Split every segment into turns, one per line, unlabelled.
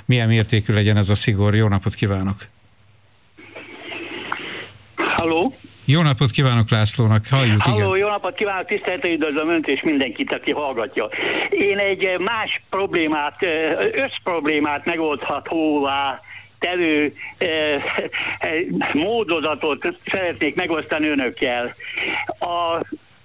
milyen mértékű legyen ez a szigor. Jó napot kívánok!
Halló?
Jó napot kívánok Lászlónak, halljuk,
Halló,
igen.
jó napot kívánok, tisztelettel üdvözlöm Önt és mindenkit, aki hallgatja. Én egy más problémát, összproblémát megoldhatóvá tevő módozatot szeretnék megosztani Önökkel. A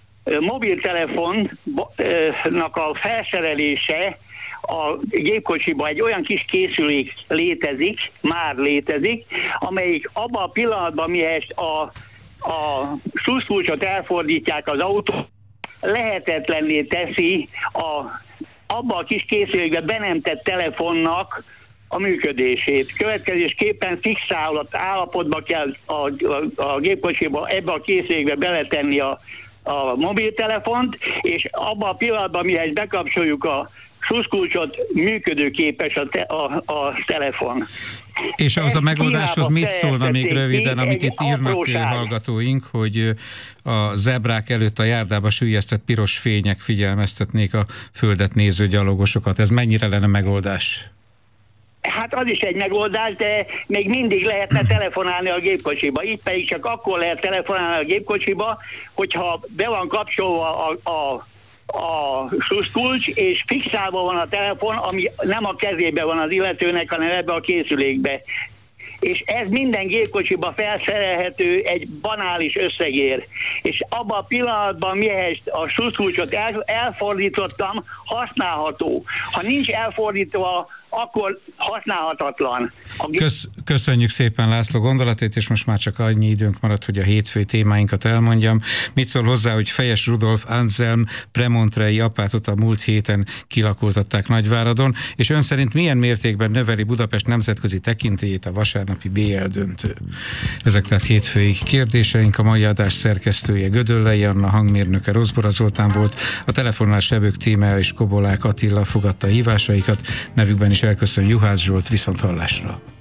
mobiltelefonnak a felszerelése a gépkocsiban egy olyan kis készülék már létezik, amelyik abban a pillanatban, mihez a sluszkulcsot elfordítják az autó, lehetetlenné teszi abban a kis készülékbe be nem tett telefonnak a működését. Következésképpen fixált állapotba kell a gépkocsiba, ebbe a készülékbe beletenni a mobiltelefont, és abban a pillanatban, mihez bekapcsoljuk a sluszkulcsot, működőképes a telefon.
És ahhoz a megoldáshoz mit szólna még röviden, amit itt írnak hallgatóink, hogy a zebrák előtt a járdába süllyesztett piros fények figyelmeztetnék a földet néző gyalogosokat. Ez mennyire lenne megoldás?
Hát az is egy megoldás, de még mindig lehetne telefonálni a gépkocsiba. Itt pedig csak akkor lehet telefonálni a gépkocsiba, hogyha be van kapcsolva a sluszkulcs, és fixálva van a telefon, ami nem a kezébe van az illetőnek, hanem ebbe a készülékbe. És ez minden gépkocsiba felszerelhető egy banális összegért. És abban a pillanatban, mihez a sluszkulcsot elfordítottam, használható. Ha nincs elfordítva, akkor használhatatlan.
Köszönjük szépen László gondolatét, és most már csak annyi időnk maradt, hogy a hétfői témáinkat elmondjam. Mit szól hozzá, hogy Fejes Rudolf Anselm premontrei apátot a múlt héten kilakoltatták Nagyváradon, és ön szerint milyen mértékben növeli Budapest nemzetközi tekintélyét a vasárnapi BL döntő? Ezek tehát hétfői kérdéseink. A mai adás szerkesztője Gödöllei Anna, hangmérnöke Rozbora Zoltán volt, a telefonálás Sebők Tímea és Kobolák Attila fogadta a hívásaikat, nevükben is elköszön Juhász Zsolt, viszonthallásra.